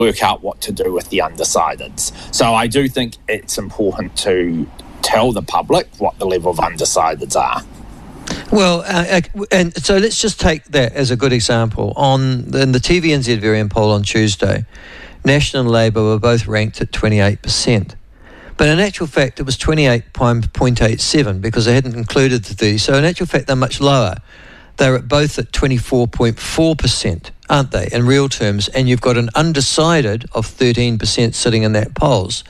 work out what to do with the undecideds. So I do think it's important to tell the public what the level of undecideds are. Well, and so let's just take that as a good example. In the TVNZ variant poll on Tuesday, National and Labour were both ranked at 28%. But in actual fact, it was 28.87 because they hadn't included the 30. So in actual fact, they're much lower. They're both at 24.4%, aren't they, in real terms? And you've got an undecided of 13% sitting in that polls.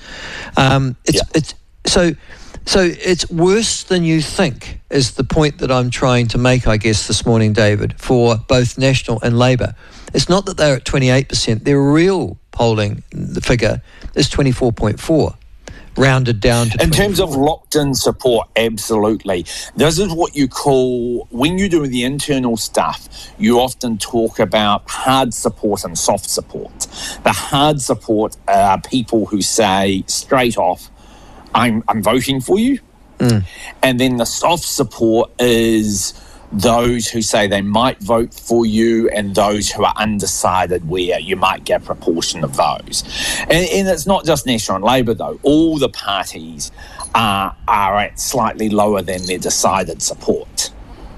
So it's worse than you think is the point that I'm trying to make, I guess, this morning, David, for both National and Labour. It's not that they're at 28%. Their real polling figure is 24.4, rounded down to 24. In terms of locked-in support, absolutely. This is what you call, when you do the internal stuff, you often talk about hard support and soft support. The hard support are people who say straight off, I'm voting for you. And then the soft support is those who say they might vote for you and those who are undecided where you might get a proportion of those. And it's not just National and Labour, though. All the parties are at slightly lower than their decided support.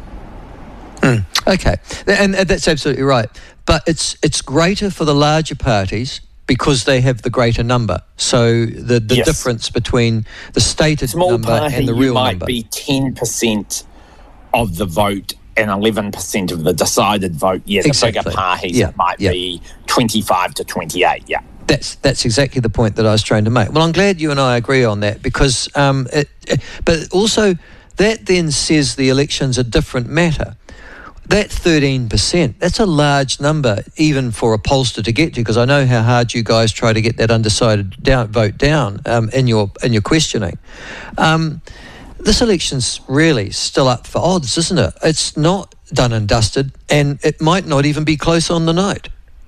Okay, and that's absolutely right. But it's greater for the larger parties because they have the greater number. So the difference between the stated small number party, and the real might number. Be 10% of the vote and 11% of the decided vote. Yeah, the bigger parties it might be 25 to 28, That's exactly the point that I was trying to make. Well, I'm glad you and I agree on that because, but also that then says the election's a different matter. That 13%, that's a large number even for a pollster to get to, because I know how hard you guys try to get that undecided vote down in your questioning. This election's really still up for odds, isn't it? It's not done and dusted, and it might not even be close on the night.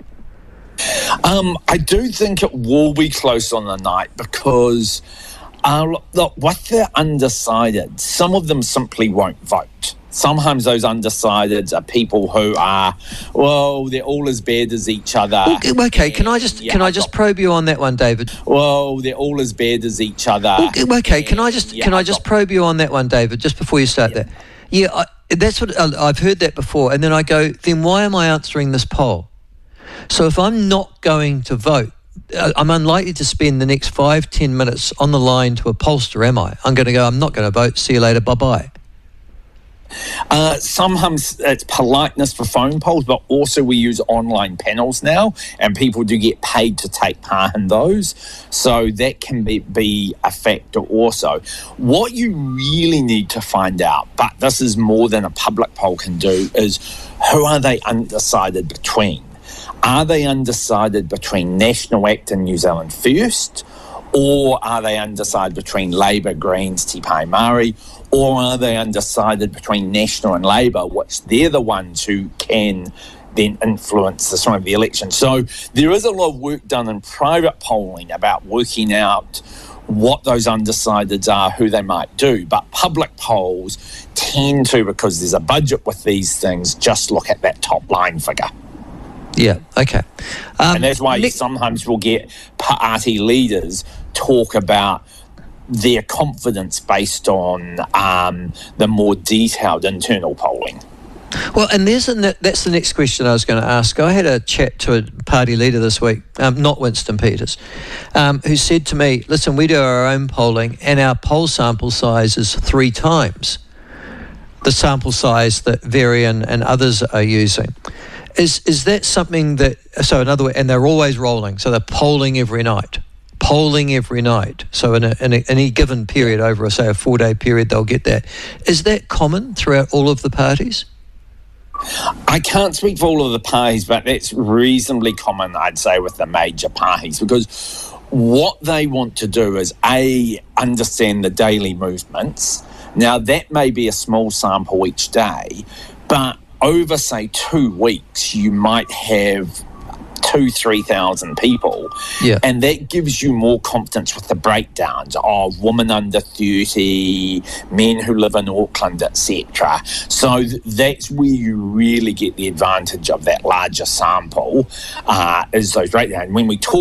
I do think it will be close on the night because, look, with the undecided, some of them simply won't vote. Sometimes those undecideds are people who are, well, they're all as bad as each other. Okay, can I just probe you on that one, David? Well, they're all as bad as each other. Okay, can I just probe you on that one, David, just before you start that? Yeah, that's what I've heard that before, and then I go, then why am I answering this poll? So if I'm not going to vote, I'm unlikely to spend the next 5-10 minutes on the line to a pollster, am I? I'm going to go, I'm not going to vote, see you later, bye-bye. Sometimes it's politeness for phone polls, but also we use online panels now, and people do get paid to take part in those. So that can be a factor also. What you really need to find out, but this is more than a public poll can do, is who are they undecided between? Are they undecided between National Act and New Zealand First? Or are they undecided between Labour, Greens, Te Pai Māori? Or are they undecided between National and Labour, which they're the ones who can then influence the sort of the election? So there is a lot of work done in private polling about working out what those undecideds are, who they might do. But public polls tend to, because there's a budget with these things, just look at that top line figure. Yeah, okay. And that's why sometimes we'll get party leaders talk about their confidence based on the more detailed internal polling. Well, and that's the next question I was going to ask. I had a chat to a party leader this week, not Winston Peters, who said to me, listen, we do our own polling and our poll sample size is 3 times the sample size that Varian and others are using. Is that something that, so in other words, and they're always rolling, so they're polling every night. So in any given period over, say, a 4-day period, they'll get that. Is that common throughout all of the parties? I can't speak for all of the parties, but that's reasonably common, I'd say, with the major parties, because what they want to do is, A, understand the daily movements. Now, that may be a small sample each day, but over, say, 2 weeks, you might have 2,000-3,000 people, and that gives you more confidence with the breakdowns of women under 30, men who live in Auckland, etc. So that's where you really get the advantage of that larger sample, is those breakdowns. When we talk